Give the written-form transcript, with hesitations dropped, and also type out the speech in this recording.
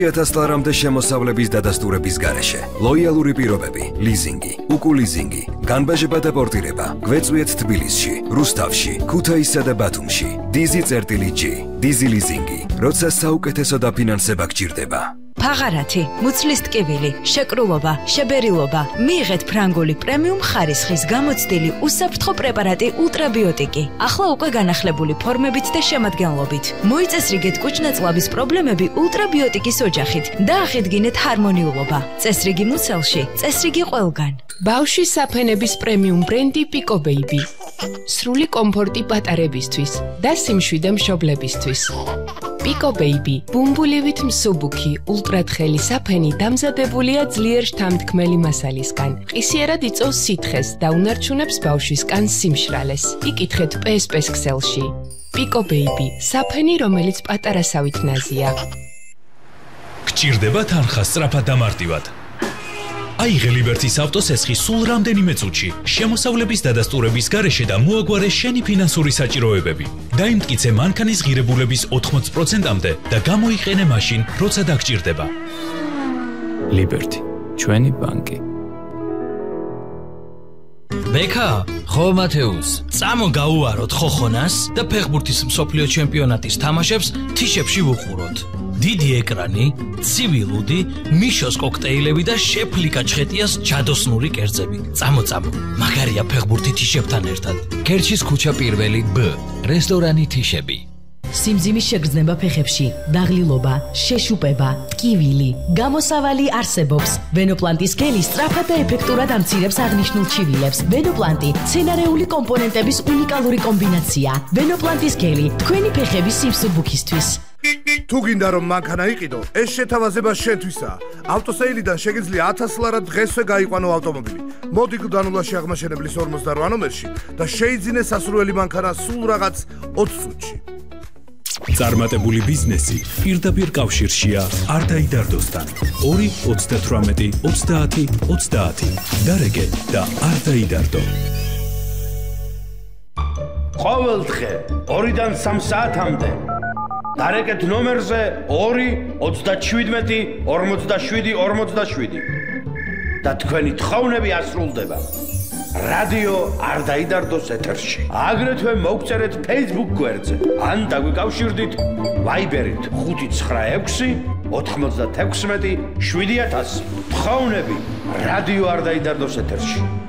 1000 შემოსავლების დადასტურების გარეშე, ლოიალური პირობები, ლიზინგი, უკულიზინგი, განბაჟება და პორტირება, გვეწვიეთ თბილისში, რუსთავში, ქუთაისსა და ბათუმში, DIZI-G, DIZI ლიზინგი, როცა საუკეთესო დაფინანსება გჭირდება. ფაღარათი, მუცლის ტკივილი, შეკრულობა, შებერილობა. მიიღეთ ფრანგული პრემიუმ ხარისხის გამოცდილი უსაფრთხო პრეპარატი ულტრაბიოტიკი. ახლა უკვე განახლებული ფორმებით და შემადგენლობით. მოიწესრიგეთ კუჭ-ნაწლავის პრობლემები ულტრაბიოტიკის ოჯახით და აღიდგინეთ ჰარმონიულობა. წესრიგი მუცელში, წესრიგი ყველგან. ბავშვის საფენების პრემიუმ ბრენდი Pico Baby. სრული კომფორტი პატარებისთვის და სიმშვიდე მშობლებისთვის. Pico Baby, ბუმბულივით მსუბუქი, ულტრათხელი საფენი დამზადებულია ძლიერ შთამთქმელი მასალისგან. ყისიერად იწვევს სითხეს და უნარჩუნებს ბავშვის კანს სიმშრალეს. იკითხეთ PSP-ს ქსელში. Pico Baby, საფენი, რომელიც პატარასავით ნაზია. გჭირდება თანხა სწრაფად და მარტივად. აიღე ლიბერტის ავტოსესხი სულ რამდენიმე წუთში, შემოსავლების დადასტურების გარეშე და მოაგვარე შენი ფინანსური საჭიროებები. დაიმტკიცე მანქანის ღირებულების 80%-მდე და გამოიყენე მაშინ, როცა დაგჭირდება. ლიბერტი, ჩვენი ბანკი. ბექა, ხო მათეუს, წამო გაუვაროთ ხოხონას და ფეხბურთის მსოფლიო ჩემპიონატის თამაშებს თიშებში ვუყუროთ. დიდი ეკრანი, ცივი ლუდი, მიშოს კოქტეილები და შეფლიკა ჩხეტიას ჯადოსნური კერძები. წამო, მაგარია ფეხბურთი თიშებთან ერთად. ქერჩის ქუჩა პირველი B, რესტორანი თიშები. სიმძიმის შეგრძნება ფეხებში, დაღლილობა, შეშუპება, ტკივილი, გამოსავალი არსებობს. ვენოპლანტის გელი სწრაფად და ეფექტურად ამცირებს აღნიშნულ ჩივილებს. ვენოპლანტი მცენარეული კომპონენტების უნიკალური კომბინაცია. ვენოპლანტის გელი თქვენი ფეხების სიმსუბუქისთვის. თუ გინდა რომ მანქანა იყიდო, ეს შეთავაზება შენთვისაა. ავტოსეილიდან შეგიძლია 1000 ლარად დღესვე გაიყვანო ავტომობილი. მოდი გუდანულაში აღმაშენებლის 48 ნომერში და შეიძინე სასურველი მანქანა სულ რაღაც 20 წუთში. წარმატებული ბიზნესი პირდაპირ კავშირშია არდაიდარდოსთან. 2-38-30-30 დარეგე და არდაიდარდო. ყოველ დღე 2-დან 3 საათამდე დარეკეთ ნომერზე 2-37-47-47 და თქვენი თხოვნები ასრულდება რადიო არ დაიდარდოს ეთერში. აგრეთვე მოგწერეთ Facebook გვერდზე ან დაგვიკავშირდით Viber-ით 596-96-7000. თხოვნები რადიო არ დაიდარდოს ეთერში.